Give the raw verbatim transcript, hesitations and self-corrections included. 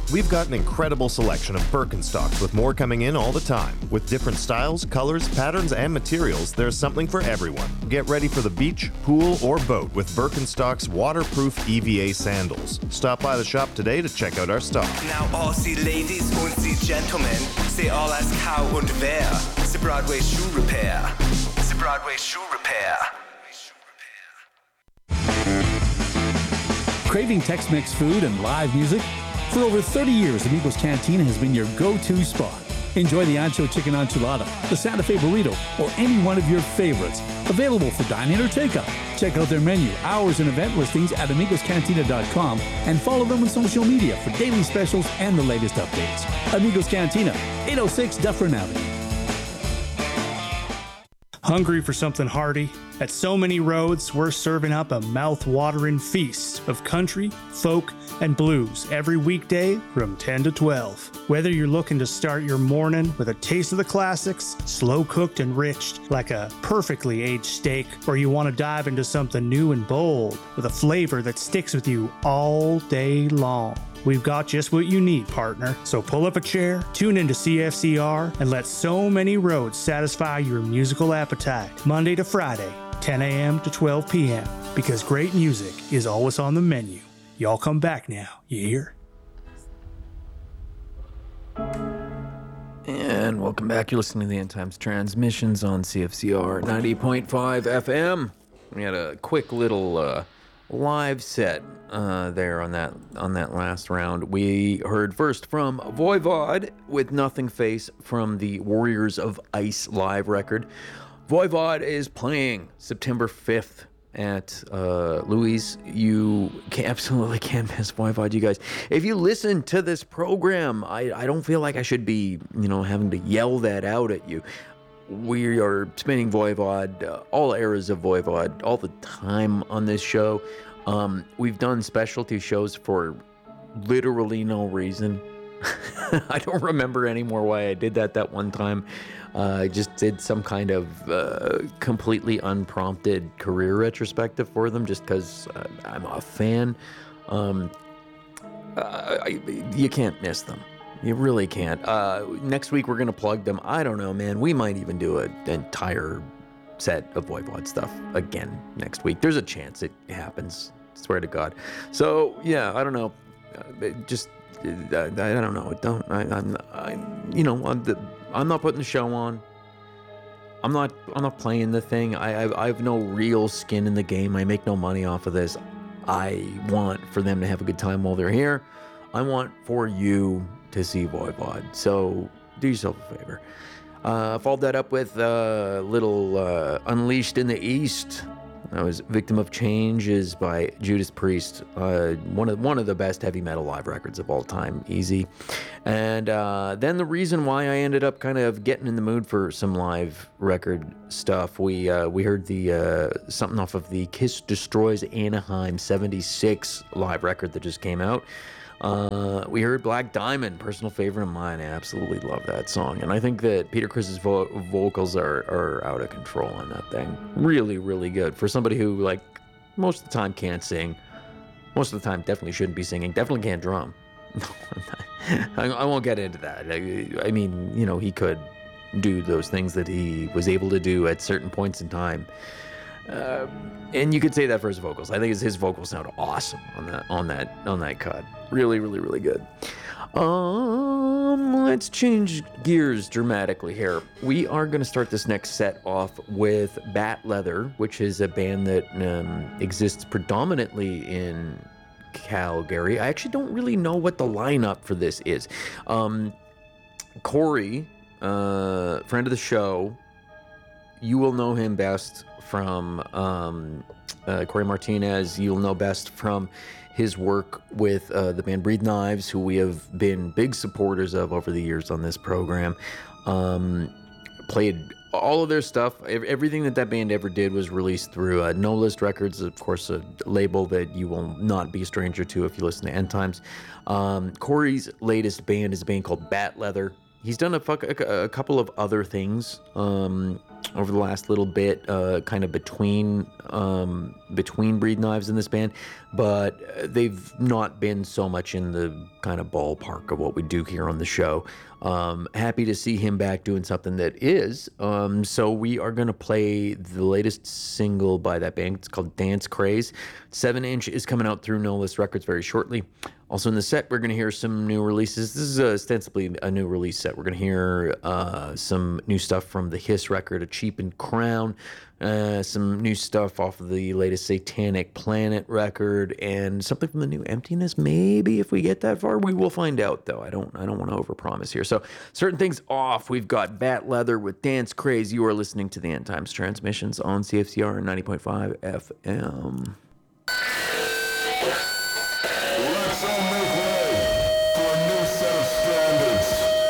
We've got an incredible selection of Birkenstocks with more coming in all the time. With different styles, colors, patterns, and materials, there's something for everyone. Get ready for the beach, pool, or boat with Birkenstock's waterproof E V A sandals. Stop by the shop today to check out our stock. Now all Sie ladies und Sie gentlemen, say all as cow und wer. The Broadway Shoe Repair. The Broadway Shoe Repair. Craving Tex-Mex food and live music? For over thirty years, Amigos Cantina has been your go-to spot. Enjoy the Ancho Chicken Enchilada, the Santa Fe Burrito, or any one of your favorites. Available for dine-in or takeout. Check out their menu, hours, and event listings at amigos cantina dot com and follow them on social media for daily specials and the latest updates. Amigos Cantina, eight oh six Dufferin Avenue. Hungry for something hearty? At So Many Roads, we're serving up a mouth-watering feast of country, folk, and blues every weekday from ten to twelve. Whether you're looking to start your morning with a taste of the classics, slow-cooked and rich like a perfectly aged steak, or you want to dive into something new and bold with a flavor that sticks with you all day long, we've got just what you need, partner. So pull up a chair, tune into C F C R, and let So Many Roads satisfy your musical appetite. Monday to Friday, ten a.m. to twelve p.m. Because great music is always on the menu. Y'all come back now, you hear? And welcome back. You're listening to the End Times Transmissions on C F C R ninety point five F M. We had a quick little uh, live set uh, there on that on that last round. We heard first from Voivod with Nothing Face from the Warriors of Ice live record. Voivod is playing September fifth at uh, Louis. You can, absolutely can't miss Voivod, you guys. If you listen to this program, I, I don't feel like I should be, you know, having to yell that out at you. We are spinning Voivod, uh, all eras of Voivod, all the time on this show. Um, we've done specialty shows for literally no reason. I don't remember anymore why I did that that one time. Uh, I just did some kind of uh, completely unprompted career retrospective for them just because uh, I'm a fan. Um, uh, I, you can't miss them. You really can't. Uh, next week, we're going to plug them. I don't know, man. We might even do an entire set of Voivod stuff again next week. There's a chance it happens. Swear to God. So, yeah, I don't know. Uh, just, uh, I, I don't know. Don't, I, I'm, I, you know, I'm the... I'm not putting the show on. I'm not. I'm not playing the thing. I, I. I have no real skin in the game. I make no money off of this. I want for them to have a good time while they're here. I want for you to see Voivod. So do yourself a favor. Uh, followed that up with a uh, little uh, Unleashed in the East. That was Victim of Change is by Judas Priest. Uh, one of one of the best heavy metal live records of all time. Easy. And uh, then the reason why I ended up kind of getting in the mood for some live record stuff, we uh, we heard the uh, something off of the Kiss Destroys Anaheim seventy-six live record that just came out. Uh, we heard Black Diamond, personal favorite of mine. I absolutely love that song. And I think that Peter Criss's vo- vocals are, are out of control on that thing. Really, really good. For somebody who, like, most of the time can't sing. Most of the time definitely shouldn't be singing. Definitely can't drum. I, I won't get into that. I, I mean, you know, he could do those things that he was able to do at certain points in time. Uh, and you could say that for his vocals. I think his, his vocals sound awesome on that on that on that cut. Really, really, really good. Um, let's change gears dramatically here. We are going to start this next set off with Bat Leather, which is a band that um, exists predominantly in Calgary. I actually don't really know what the lineup for this is. Um, Corey, uh, friend of the show, you will know him best from um, uh, Corey Martinez. You'll know best from his work with uh, the band Breathe Knives, who we have been big supporters of over the years on this program. Um, played all of their stuff. Everything that that band ever did was released through uh, No List Records, of course, a label that you will not be a stranger to if you listen to End Times. Um, Corey's latest band is a band called Bat Leather. He's done a, fuck, a, a couple of other things. Um, over the last little bit, uh, kind of between um, between Breathe Knives and this band, but they've not been so much in the kind of ballpark of what we do here on the show. Um, happy to see him back doing something that is. Um, so we are going to play the latest single by that band. It's called Dance Craze. Seven inch is coming out through No List Records very shortly. Also in the set, we're going to hear some new releases. This is ostensibly a new release set. We're going to hear uh, some new stuff from the Hiss record, A Cheapened Crown, uh, some new stuff off of the latest Satanic Planet record, and something from the new Emptiness. Maybe if we get that far, we will find out. Though I don't, I don't want to overpromise here. So certain things off. We've got Bat Leather with Dance Craze. You are listening to the End Times Transmissions on C F C R ninety point five F M.